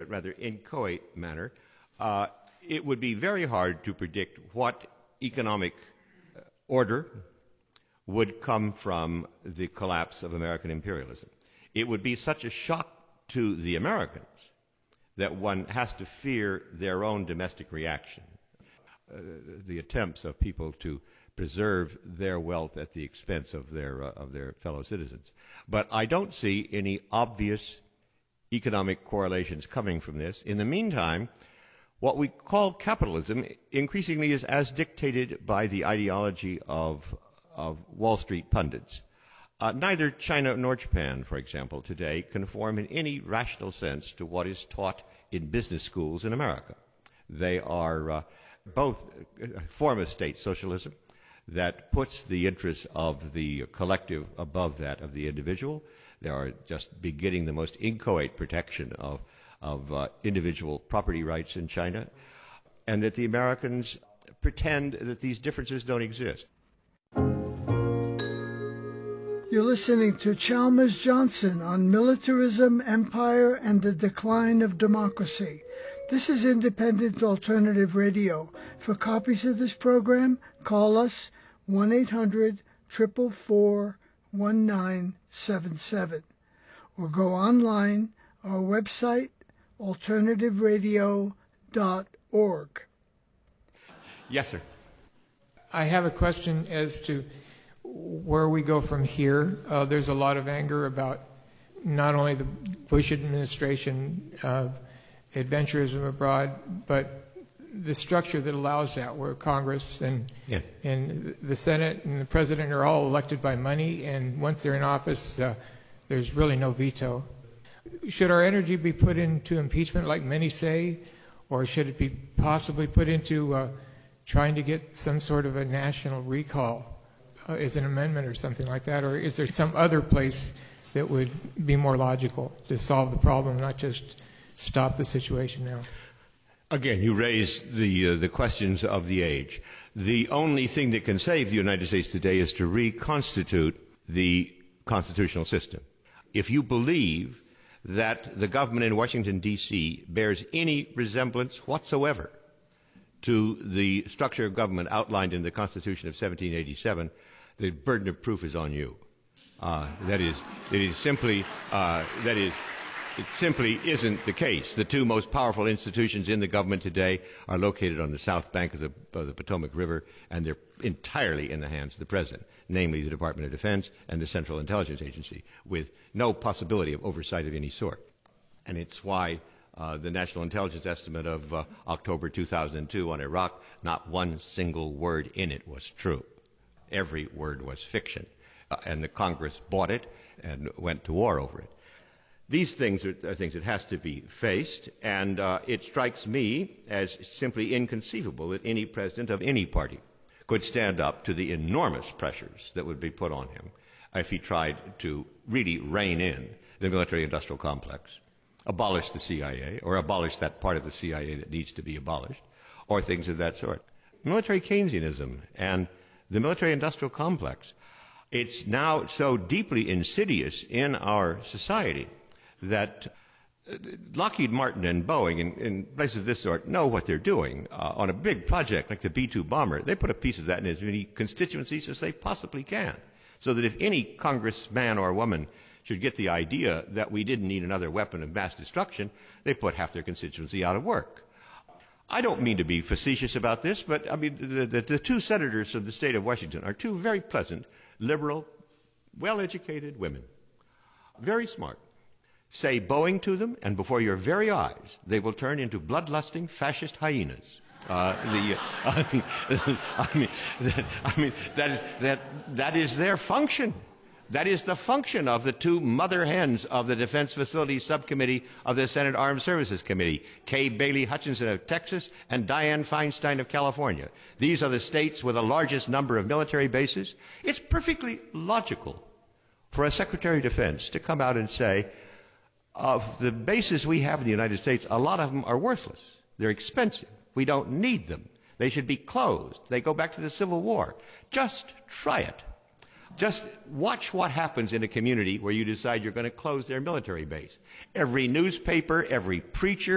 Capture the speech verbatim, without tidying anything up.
but rather inchoate manner, uh, it would be very hard to predict what economic order would come from the collapse of American imperialism. It would be such a shock to the Americans that one has to fear their own domestic reaction, uh, the attempts of people to preserve their wealth at the expense of their, uh, of their fellow citizens. But I don't see any obvious economic correlations coming from this. In the meantime, what we call capitalism increasingly is as dictated by the ideology of, of Wall Street pundits. Uh, neither China nor Japan, for example, today conform in any rational sense to what is taught in business schools in America. They are uh, both a form of state socialism that puts the interests of the collective above that of the individual. They are just beginning the most inchoate protection of, of uh, individual property rights in China, and that the Americans pretend that these differences don't exist. You're listening to Chalmers Johnson on Militarism, Empire, and the Decline of Democracy. This is Independent Alternative Radio. For copies of this program, call us one eight hundred, four four four, one nine seven seven or go online, our website, alternative radio dot org. Yes, sir. I have a question as to where we go from here. Uh, there's a lot of anger about not only the Bush administration uh, adventurism abroad, but the structure that allows that, where Congress and yeah. and the Senate and the President are all elected by money, and once they're in office, uh, there's really no veto. Should our energy be put into impeachment, like many say, or should it be possibly put into uh, trying to get some sort of a national recall uh, as an amendment or something like that, or is there some other place that would be more logical to solve the problem, not just stop the situation now? Again, you raise the uh, the questions of the age. The only thing that can save the United States today is to reconstitute the constitutional system. If you believe that the government in Washington, D C bears any resemblance whatsoever to the structure of government outlined in the Constitution of seventeen eighty-seven, the burden of proof is on you. Uh, that is, it is simply, uh, that is, it simply isn't the case. The two most powerful institutions in the government today are located on the south bank of the, of the Potomac River, and they're entirely in the hands of the President, namely the Department of Defense and the Central Intelligence Agency, with no possibility of oversight of any sort. And it's why uh, the National Intelligence estimate of uh, October two thousand two on Iraq, not one single word in it was true. Every word was fiction. Uh, and the Congress bought it and went to war over it. These things are, are things that has to be faced, and uh, it strikes me as simply inconceivable that any president of any party could stand up to the enormous pressures that would be put on him if he tried to really rein in the military-industrial complex, abolish the C I A, or abolish that part of the C I A that needs to be abolished, or things of that sort. Military Keynesianism and the military-industrial complex, it's now so deeply insidious in our society that Lockheed Martin and Boeing and, and places of this sort know what they're doing. Uh, on a big project like the B two bomber, they put a piece of that in as many constituencies as they possibly can, so that if any congressman or woman should get the idea that we didn't need another weapon of mass destruction, they put half their constituency out of work. I don't mean to be facetious about this, but I mean the, the, the two senators of the state of Washington are two very pleasant, liberal, well-educated women, very smart. Say Boeing to them, and before your very eyes, they will turn into bloodlusting fascist hyenas. Uh, the, uh, I mean, I mean, that, I mean that, is, that, that is their function. That is the function of the two mother hens of the Defense Facilities Subcommittee of the Senate Armed Services Committee, Kay Bailey Hutchinson of Texas and Dianne Feinstein of California. These are the states with the largest number of military bases. It's perfectly logical for a Secretary of Defense to come out and say, of the bases we have in the United States, a lot of them are worthless. They're expensive. We don't need them. They should be closed. They go back to the Civil War. Just try it. Just watch what happens in a community where you decide you're going to close their military base. Every newspaper, every preacher,